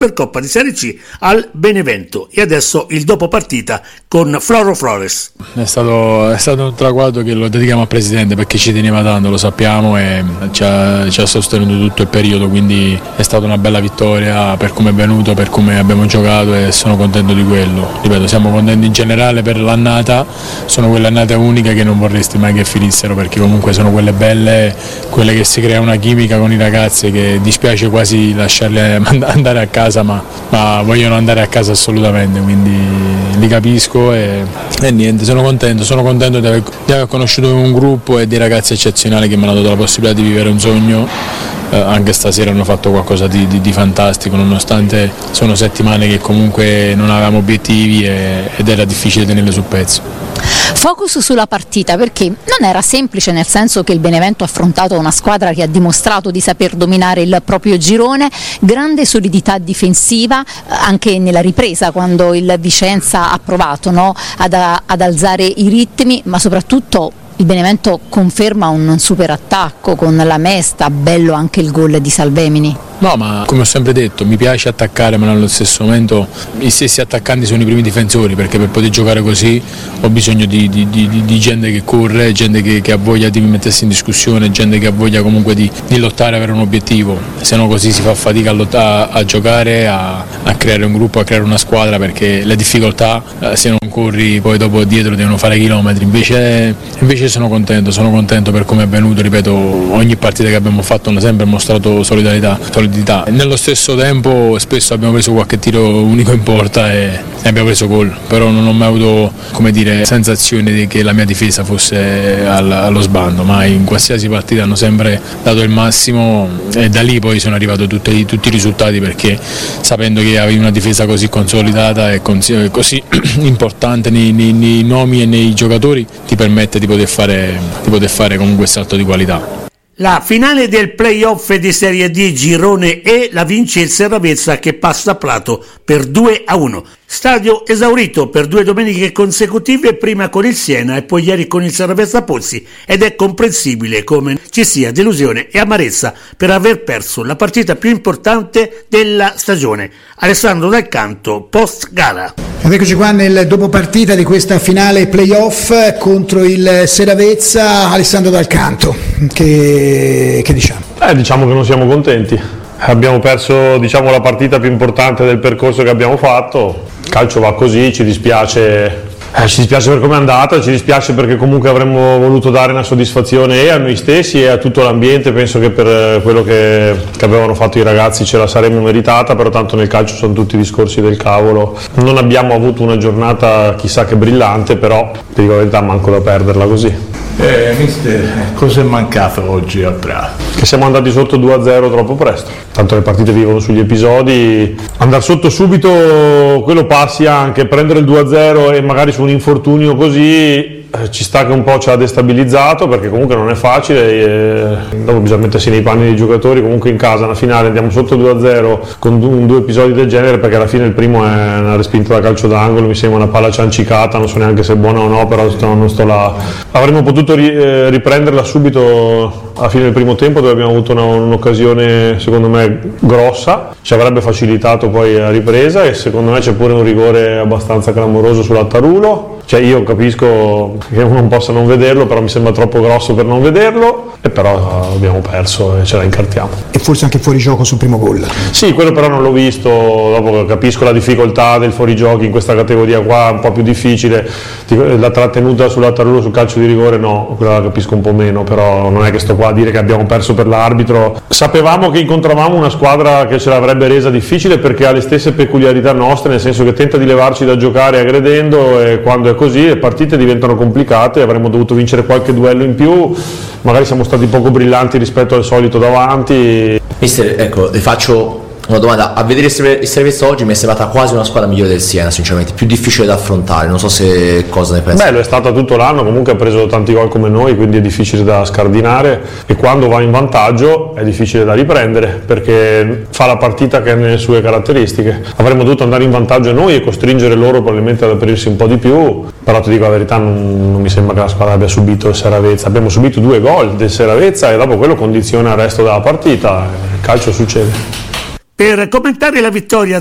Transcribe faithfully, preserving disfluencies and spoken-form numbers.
per Coppa di Serie C al Benevento. E adesso il dopo partita con Floro Flores. È stato, è stato un traguardo che lo dedichiamo al presidente perché ci teneva tanto, lo sappiamo, e ci ha, ci ha sostenuto tutto il periodo, quindi è stata una bella vittoria per come è venuto, per come abbiamo giocato, e sono contento di quello. Ripeto, siamo contenti in generale per l'annata, sono quelle annate uniche che non vorresti mai che finissero, perché comunque sono quelle belle, quelle che si crea una chimica con i ragazzi che dispiace quasi lasciarli andare a casa, Ma, ma vogliono andare a casa assolutamente, quindi li capisco e, e niente, sono contento, sono contento di aver, di aver conosciuto un gruppo e dei ragazzi eccezionali che mi hanno dato la possibilità di vivere un sogno. Eh, anche stasera hanno fatto qualcosa di, di, di fantastico, nonostante sono settimane che comunque non avevamo obiettivi e, ed era difficile tenerle sul pezzo. Focus sulla partita, perché non era semplice, nel senso che il Benevento ha affrontato una squadra che ha dimostrato di saper dominare il proprio girone, grande solidità difensiva anche nella ripresa, quando il Vicenza ha provato, no, ad, ad alzare i ritmi, ma soprattutto il Benevento conferma un super attacco con la Mesta, bello anche il gol di Salvemini. No, ma come ho sempre detto, mi piace attaccare, ma nello stesso momento gli stessi attaccanti sono i primi difensori, perché per poter giocare così ho bisogno di, di, di, di gente che corre, gente che, che ha voglia di mettersi in discussione, gente che ha voglia comunque di, di lottare per un obiettivo, se no così si fa fatica a, lottare, a giocare, a, a creare un gruppo, a creare una squadra, perché le difficoltà, eh, se non corri poi dopo dietro devono fare chilometri. Invece, invece sono contento, sono contento per come è venuto, ripeto, ogni partita che abbiamo fatto hanno sempre mostrato solidarietà, solidarietà. Nello stesso tempo spesso abbiamo preso qualche tiro unico in porta e, e abbiamo preso gol, però non ho mai avuto, come dire, sensazione di che la mia difesa fosse al, allo sbando, ma in qualsiasi partita hanno sempre dato il massimo e da lì poi sono arrivati tutti, tutti i risultati, perché sapendo che avevi una difesa così consolidata e così importante nei, nei, nei nomi e nei giocatori ti permette di poter fare, di poter fare comunque salto di qualità. La finale del playoff di Serie D Girone E la vince il Seravezza, che passa a Prato per due a uno. Stadio esaurito per due domeniche consecutive, prima con il Siena e poi ieri con il Seravezza Pozzi, ed è comprensibile come ci sia delusione e amarezza per aver perso la partita più importante della stagione. Alessandro Dal Canto, post gara. Ed eccoci qua nel dopo partita di questa finale playoff contro il Seravezza. Alessandro Dal Canto, che, che diciamo? Eh, diciamo che non siamo contenti. Abbiamo perso, diciamo, la partita più importante del percorso che abbiamo fatto. Il calcio va così, ci dispiace. Eh, ci dispiace per come è andata, ci dispiace perché comunque avremmo voluto dare una soddisfazione e a noi stessi e a tutto l'ambiente. Penso che per quello che, che avevano fatto i ragazzi ce la saremmo meritata, però tanto nel calcio sono tutti discorsi del cavolo. Non abbiamo avuto una giornata chissà che brillante, però ti dico la verità, manco da perderla così. Eh, mister, cosa è mancato oggi a Prato? Che siamo andati sotto due a zero troppo presto. Tanto le partite vivono sugli episodi. Andare sotto subito, quello passi anche. Prendere il due a zero e magari su un infortunio così eh, ci sta che un po' ci ha destabilizzato, perché comunque non è facile. E dopo bisogna mettersi nei panni dei giocatori. Comunque in casa, alla finale, andiamo sotto due a zero con due, due episodi del genere, perché alla fine il primo è una respinta da calcio d'angolo, mi sembra una palla ciancicata, non so neanche se è buona o no, però non sto là. Avremmo potuto riprenderla subito alla fine del primo tempo, dove abbiamo avuto una, un'occasione secondo me grossa, ci avrebbe facilitato poi la ripresa, e secondo me c'è pure un rigore abbastanza clamoroso sull'Attarulo. Cioè io capisco che uno non possa non vederlo, però mi sembra troppo grosso per non vederlo, e però abbiamo perso e ce la incartiamo. E forse anche fuorigioco sul primo gol. Sì, quello però non l'ho visto, dopo capisco la difficoltà del fuorigiochi in questa categoria qua, un po' più difficile, la trattenuta sull'Attarulo sul calcio di rigore no, quella la capisco un po' meno, però non è che sto qua a dire che abbiamo perso per l'arbitro. Sapevamo che incontravamo una squadra che ce l'avrebbe resa difficile, perché ha le stesse peculiarità nostre, nel senso che tenta di levarci da giocare aggredendo, e quando è così le partite diventano complicate. Avremmo dovuto vincere qualche duello in più, magari siamo stati poco brillanti rispetto al solito davanti. Mister, ecco, le faccio una domanda. A vedere il Seravezza oggi mi è sembrata quasi una squadra migliore del Siena, sinceramente, più difficile da affrontare, non so se cosa ne pensi. Beh, lo è stata tutto l'anno, comunque ha preso tanti gol come noi, quindi è difficile da scardinare, e quando va in vantaggio è difficile da riprendere, perché fa la partita che ha nelle sue caratteristiche. Avremmo dovuto andare in vantaggio noi e costringere loro probabilmente ad aprirsi un po' di più, però ti dico la verità, non, non mi sembra che la squadra abbia subito il Seravezza. Abbiamo subito due gol del Seravezza e dopo quello condiziona il resto della partita, il calcio succede. per commentare la vittoria